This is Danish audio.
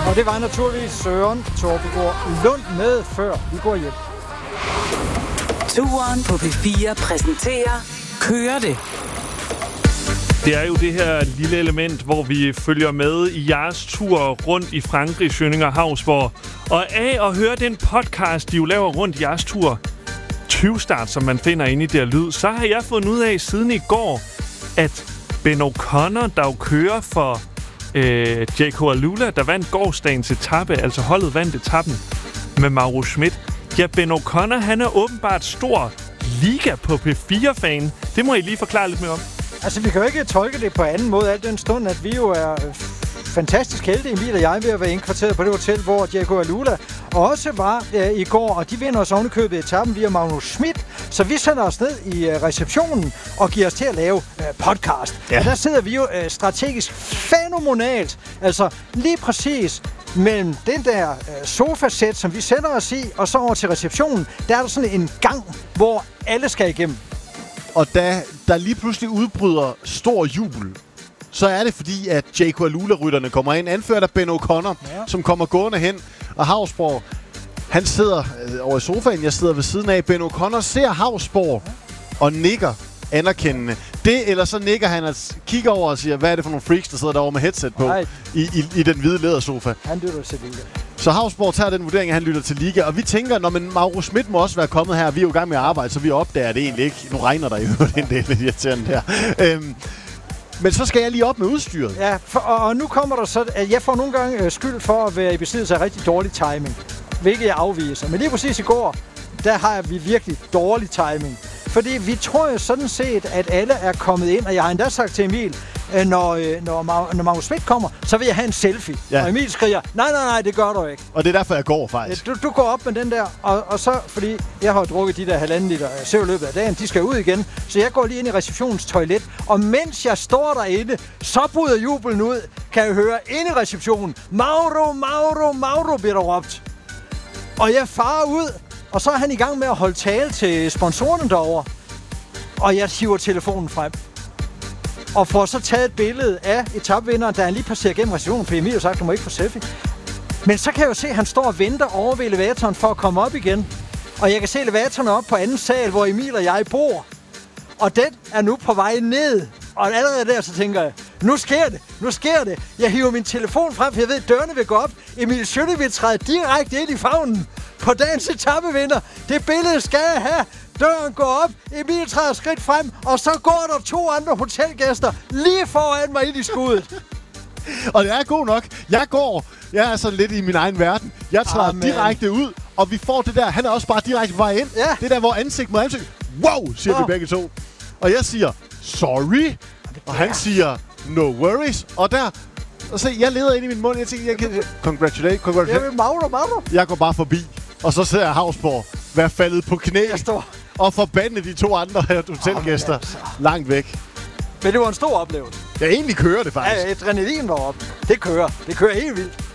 Og det var naturligvis Søren Torpegaard Lund med, før vi går hjem. Turen på P4 præsenterer Kører det. Det er jo det her lille element, hvor vi følger med i jeres tur rundt i Frankrig, Schønning og Hausborg. Og af at høre den podcast, de jo laver rundt i jeres tur, 20-start, som man finder inde i der lyd, så har jeg fundet ud af siden i går, at Ben O'Connor, der jo kører for J.K. Alula, der vandt gårsdagens etape, altså holdet vandt etappen med Mauro Schmidt. Ja, Ben O'Connor, han er åbenbart stor liga på P4-fan. Det må I lige forklare lidt mere om. Altså, vi kan jo ikke tolke det på anden måde, al den stund, at vi jo er fantastisk heldige, Emil og jeg, ved at være indkvarteret på det hotel, hvor J.K. Alula også var i går, og de vinder os ovenikøbet etappen via Magnus Schmidt, så vi sender os ned i receptionen og giver os til at lave podcast. Ja. Og der sidder vi jo strategisk fænomenalt, altså lige præcis mellem den der sofasæt, som vi sætter os i, og så over til receptionen, der er der sådan en gang, hvor alle skal igennem. Og da der lige pludselig udbryder stor jubel, så er det fordi, at J.K. Alula-rytterne kommer ind, anført af Ben O'Connor, som kommer gående hen. Og Hausborg, han sidder over i sofaen, jeg sidder ved siden af. Ben O'Connor ser Hausborg og nikker anerkendende. Det, eller så nikker han og kigger over og siger, hvad er det for nogle freaks, der sidder derovre med headset på i den hvide lædersofa. Han lytter til Liga. Så Hausborg tager den vurdering, at han lytter til Liga. Og vi tænker, når Mauro Schmidt må også være kommet her. Vi er jo i gang med at arbejde, så vi opdager det egentlig ikke. Nu regner der jo den del irriterende her. Men så skal jeg lige op med udstyret. Ja, og nu kommer der så, at jeg får nogle gange skyld for at være i besiddelse af rigtig dårlig timing. Hvilket jeg afviser. Men lige præcis i går, der har vi virkelig dårlig timing. Fordi vi tror jo sådan set, at alle er kommet ind, og jeg har endda sagt til Emil, når Magnus Schmidt kommer, så vil jeg have en selfie. Ja. Og Emil skriger, nej, det gør du ikke. Og det er derfor, jeg går faktisk. Du går op med den der, og så, fordi jeg har drukket de der 1,5 liter søv i løbet af dagen, de skal ud igen, så jeg går lige ind i receptionens toilet, og mens jeg står derinde, så bryder jubelen ud, kan jeg høre ind i receptionen, Mauro, bliver der råbt. Og jeg farer ud, og så er han i gang med at holde tale til sponsorerne derovre. Og jeg hiver telefonen frem. Og får så taget et billede af etapevinderen, da han lige passerer gennem receptionen, for Emil har sagt, du må ikke få selfie. Men så kan jeg jo se, at han står og venter over ved elevatoren for at komme op igen. Og jeg kan se elevatoren op på anden sal, hvor Emil og jeg bor. Og den er nu på vej ned. Og allerede der, så tænker jeg, nu sker det. Jeg hiver min telefon frem, for jeg ved, at dørene vil gå op. Emil Schønning vil træde direkte ind i favnen på dagens etapevinder. Det billede skal jeg have. Døren går op, Emil træder skridt frem, og så går der 2 andre hotelgæster lige foran mig ind i skuddet. Og det er god nok. Jeg er sådan lidt i min egen verden. Jeg træder direkte ud, og vi får det der. Han er også bare direkte på vej ind. Ja. Det der, hvor ansigt mod ansigt. Wow, siger vi begge to. Og jeg siger, sorry. Og han siger, no worries. Og der... Og se, jeg leder ind i min mund. Jeg tænker, congratulate. Jeg vil Mauro. Jeg går bare forbi. Og så ser jeg Hausborg være faldet på knæ. Og forbande de 2 andre hotelgæster langt væk. Men det var en stor oplevelse. Jeg egentlig kører det faktisk. Ja, adrenalin var op. Det kører helt vildt.